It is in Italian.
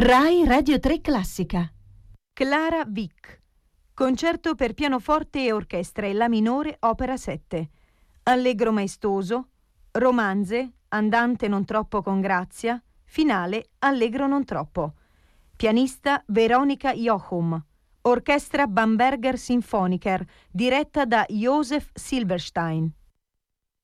Rai Radio 3 Classica. Clara Wieck. Concerto per pianoforte e orchestra in La minore, opera 7. Allegro maestoso, romanze, andante non troppo con grazia, finale allegro non troppo. Pianista Veronika Jochum. Orchestra Bamberger Sinfoniker, diretta da Josef Silberstein.